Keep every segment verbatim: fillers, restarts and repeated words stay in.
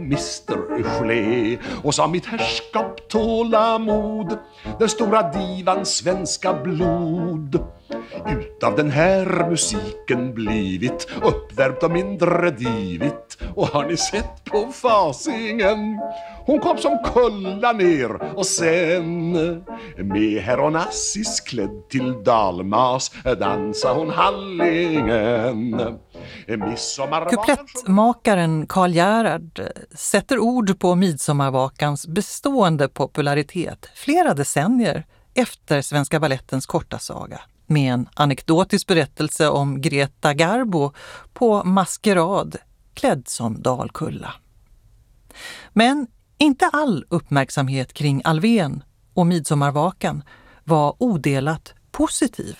mister Gelé och sa mitt härskap tålamod, den stora divan svenska blod. Utav den här musiken blivit uppvärmt och mindre divigt. Och har ni sett på fasingen? Hon kom som kulla ner och sen med herr Onassis klädd till dalmas dansa hon Hallingen. Kuplettmakaren Karl Gerhard sätter ord på midsommarvakans bestående popularitet flera decennier efter Svenska Ballettens korta saga, med en anekdotisk berättelse om Greta Garbo på maskerad klädd som Dalkulla. Men inte all uppmärksamhet kring Alfvén och midsommarvakan var odelat positiv.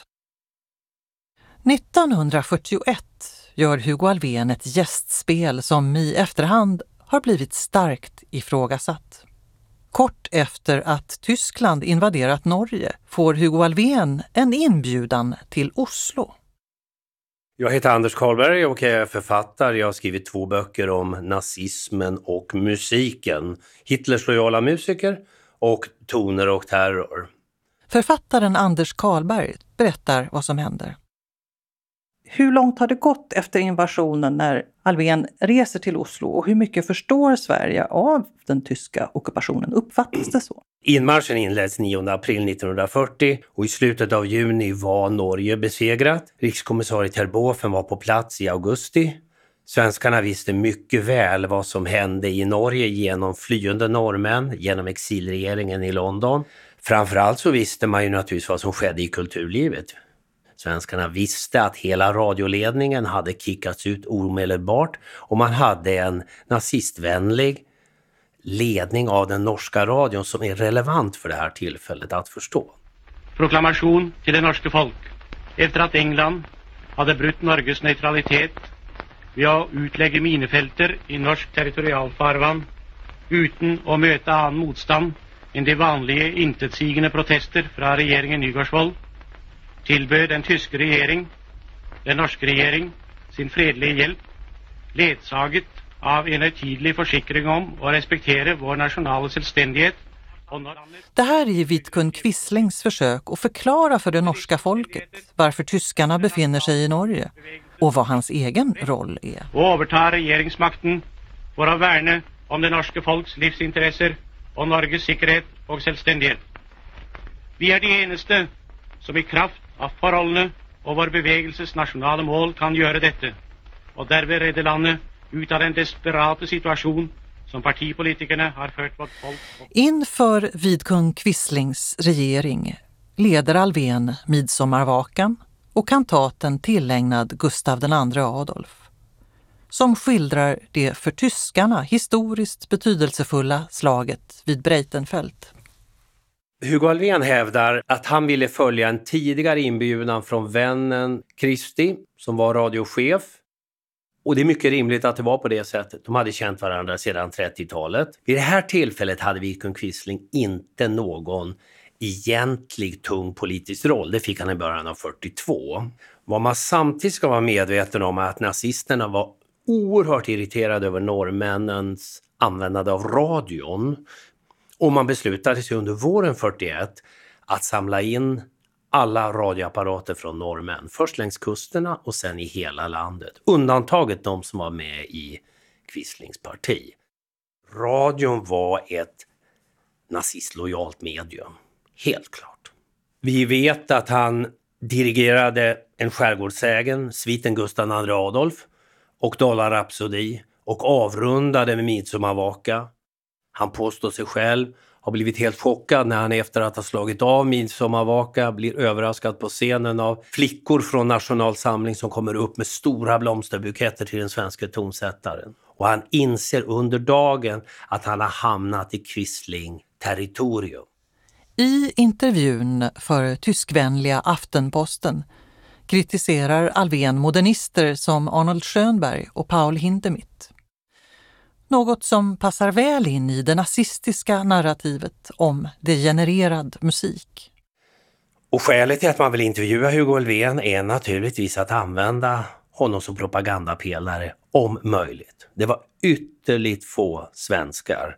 nittonhundrafyrtioett gör Hugo Alfvén ett gästspel som i efterhand har blivit starkt ifrågasatt. Kort efter att Tyskland invaderat Norge får Hugo Alfvén en inbjudan till Oslo. Jag heter Anders Karlberg och är författare. Jag har skrivit två böcker om nazismen och musiken. Hitlers lojala musiker och Toner och terror. Författaren Anders Karlberg berättar vad som händer. Hur långt har det gått efter invasionen när Alfvén reser till Oslo och hur mycket förstår Sverige av den tyska ockupationen? Uppfattas det så? Inmarschen inleds nionde april nittonhundrafyrtio och i slutet av juni var Norge besegrat. Rikskommissarie Terboven var på plats i augusti. Svenskarna visste mycket väl vad som hände i Norge genom flyende norrmän, genom exilregeringen i London. Framförallt så visste man ju naturligtvis vad som skedde i kulturlivet. Svenskarna visste att hela radioledningen hade kickats ut omedelbart och man hade en nazistvänlig ledning av den norska radion som är relevant för det här tillfället att förstå. Proklamation till det norska folk. Efter att England hade brutt Norges neutralitet ved å utlegge minefelter i norsk territorialfarvann uten å møte annen motstand enn de vanlige intetsigende protester fra regeringen Nygaardsvold, tilbød den tyske regjering, den norske regjering, sin fredelige hjelp, ledsaget av en høytidelig forsikring om å respektere vår nationella selvständighet. Det här är Vidkun Quislings försök att förklara för det norska folket varför tyskarna befinner sig i Norge och vad hans egen roll är. Och överta regeringsmakten för att värna om det norska folks livsintresser och Norges säkerhet och självständighet. Vi är de eneste som i kraft av förhållene och vår bevegelses nationella mål kan göra detta och därvid rädda landet ut av den desperata situation som partipolitikerna har fört vårt folk. Inför Vidkun Quislings regering leder Alfvén midsommarvakan och kantaten tillägnad Gustav den andre Adolf, som skildrar det för tyskarna historiskt betydelsefulla slaget vid Breitenfeld. Hugo Alfvén hävdar att han ville följa en tidigare inbjudan från vännen Christie som var radiochef. Och det är mycket rimligt att det var på det sättet. De hade känt varandra sedan trettiotalet. Vid det här tillfället hade Vidkun Quisling inte någon egentlig tung politisk roll. Det fick han i början av fyrtiotvå. Vad man samtidigt ska vara medveten om är att nazisterna var oerhört irriterade över norrmännens användande av radion. Och man beslutade sig under våren fyrtioett att samla in alla radioapparater från norrmän. Först längs kusterna och sen i hela landet. Undantaget de som var med i Quislings parti. Radion var ett nazistlojalt medium. Helt klart. Vi vet att han dirigerade en skärgårdssägen, sviten Gustav den andre Adolf och Dalarapsodi och avrundade med midsommarvaka. Han påstår sig själv har blivit helt chockad när han efter att ha slagit av midsommarvaka blir överraskad på scenen av flickor från Nationalsamling som kommer upp med stora blomsterbuketter till den svenska tonsättaren. Och han inser under dagen att han har hamnat i Quisling-territorium. I intervjun för tyskvänliga Aftenposten kritiserar Alfvén modernister som Arnold Schönberg och Paul Hindemith. Något som passar väl in i det nazistiska narrativet om degenererad musik. Och skälet till att man vill intervjua Hugo Alfvén är naturligtvis att använda honom som propagandapelare om möjligt. Det var ytterligt få svenskar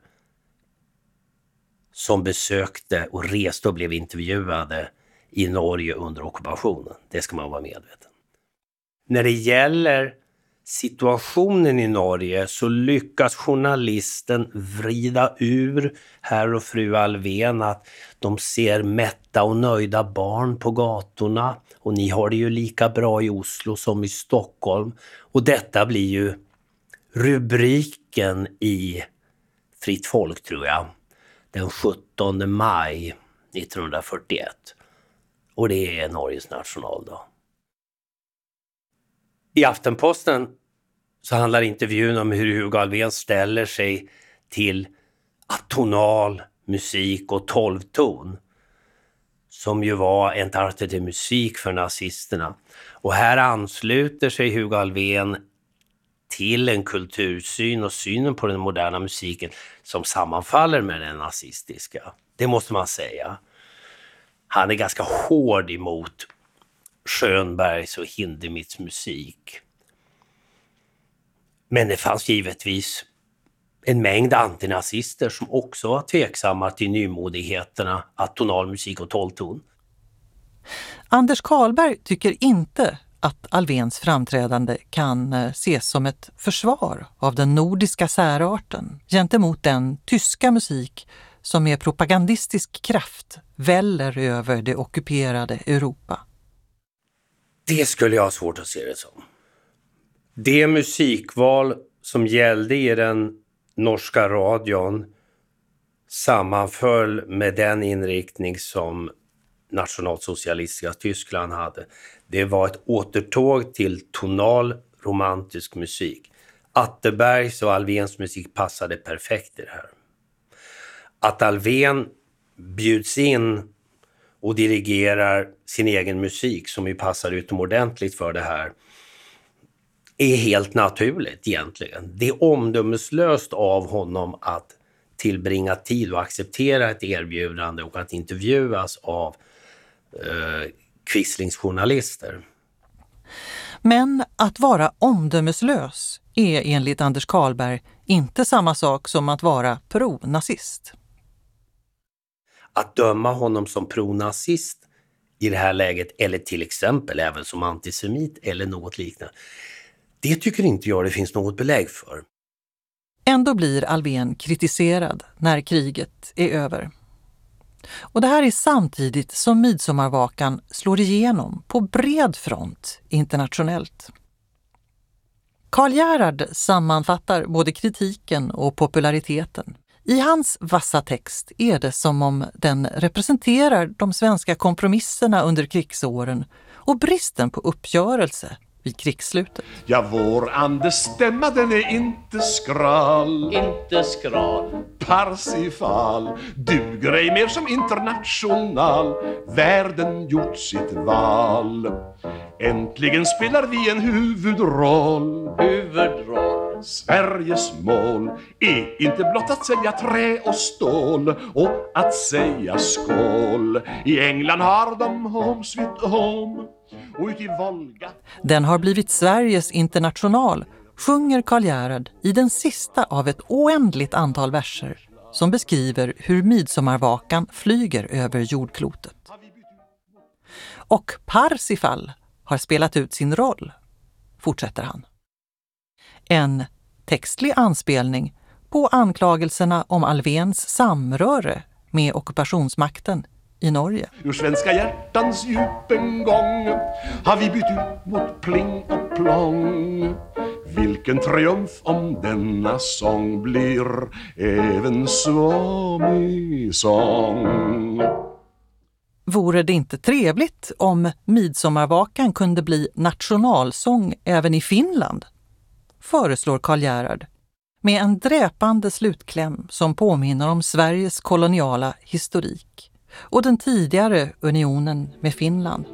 som besökte och reste och blev intervjuade i Norge under ockupationen. Det ska man vara medveten. När det gäller situationen i Norge så lyckas journalisten vrida ur herr och fru Alfvén att de ser mätta och nöjda barn på gatorna och ni har det ju lika bra i Oslo som i Stockholm. Och detta blir ju rubriken i Fritt Folk, tror jag, den sjuttonde maj nittonhundrafyrtioett. Och det är Norges nationaldag. I Aftenposten så handlar intervjun om hur Hugo Alfvén ställer sig till atonal musik och tolvton, som ju var en arte till musik för nazisterna. Och här ansluter sig Hugo Alfvén till en kultursyn och synen på den moderna musiken som sammanfaller med den nazistiska. Det måste man säga. Han är ganska hård emot Schönbergs och Hindemiths musik. Men det fanns givetvis en mängd antinazister som också var tveksamma till nymodigheterna atonal musik och tolvton. Anders Carlberg tycker inte att Alfvéns framträdande kan ses som ett försvar av den nordiska särarten gentemot den tyska musik som med propagandistisk kraft väller över det ockuperade Europa. Det skulle jag ha svårt att se det som. Det musikval som gällde i den norska radion sammanföll med den inriktning som nationalsocialistiska Tyskland hade. Det var ett återtåg till tonal romantisk musik. Atterbergs och Alfvéns musik passade perfekt i det här. Att Alfvén bjuds in och dirigerar sin egen musik som ju passar utomordentligt för det här är helt naturligt egentligen. Det är omdömeslöst av honom att tillbringa tid och acceptera ett erbjudande och att intervjuas av eh, quislingsjournalister. Men att vara omdömeslös är enligt Anders Carlberg inte samma sak som att vara pro-nazist. Att döma honom som pro-nazist i det här läget, eller till exempel även som antisemit eller något liknande, det tycker inte jag det finns något belägg för. Ändå blir Alfvén kritiserad när kriget är över. Och det här är samtidigt som Midsommarvakan slår igenom på bred front internationellt. Karl Gerhard sammanfattar både kritiken och populariteten. I hans vassa text är det som om den representerar de svenska kompromisserna under krigsåren och bristen på uppgörelse vid krigsslutet. Ja, vår andestämma den är inte skral. Inte skral. Parsifal. Duger ej mer som international. Världen gjort sitt val. Äntligen spelar vi en huvudroll. Huvudroll. Sveriges mål är inte blott att sälja trä och stål och att säga skål. I England har de home sweet home och ut i Volga. Den har blivit Sveriges international, sjunger Karl Gerhard i den sista av ett oändligt antal verser som beskriver hur Midsommarvakan flyger över jordklotet. Och Parsifal har spelat ut sin roll, fortsätter han. En textlig anspelning på anklagelserna om Alfvéns samröre med ockupationsmakten i Norge. Ur svenska hjärtans djupen gång har vi bytt ut mot pling och plång. Vilken triumf om denna sång blir även Suomi-sång. Vore det inte trevligt om Midsommarvakan kunde bli nationalsång även i Finland? Föreslår Karl Gerhard, med en dräpande slutkläm som påminner om Sveriges koloniala historik och den tidigare unionen med Finland.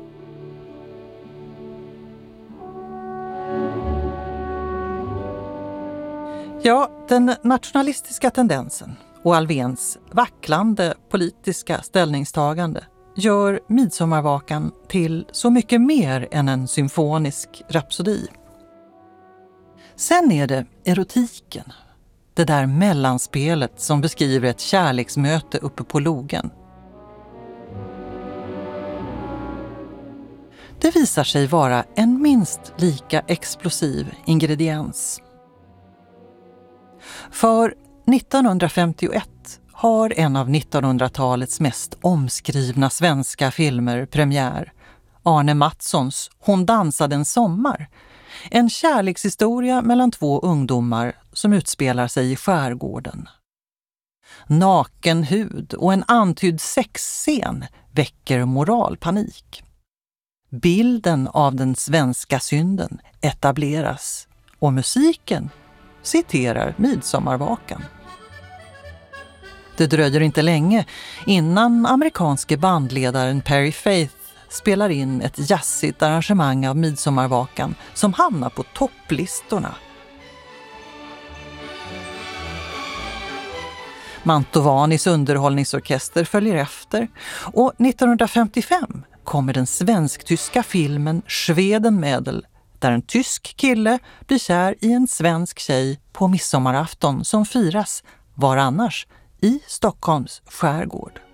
Ja, den nationalistiska tendensen och Alfvéns vacklande politiska ställningstagande gör Midsommarvakan till så mycket mer än en symfonisk rapsodi. Sen är det erotiken. Det där mellanspelet som beskriver ett kärleksmöte uppe på logen. Det visar sig vara en minst lika explosiv ingrediens. För nittonhundrafemtioett har en av nittonhundratalets mest omskrivna svenska filmer premiär. Arne Mattssons Hon dansade en sommar. En kärlekshistoria mellan två ungdomar som utspelar sig i skärgården. Naken hud och en antydd sexscen väcker moralpanik. Bilden av den svenska synden etableras och musiken citerar Midsommarvakan. Det dröjer inte länge innan amerikanske bandledaren Perry Faith spelar in ett jazzigt arrangemang av Midsommarvakan som hamnar på topplistorna. Mantovanis underhållningsorkester följer efter och nittonhundrafemtiofem kommer den svensk-tyska filmen Schwedenmädel där en tysk kille blir kär i en svensk tjej på midsommarafton som firas, var annars, i Stockholms skärgård.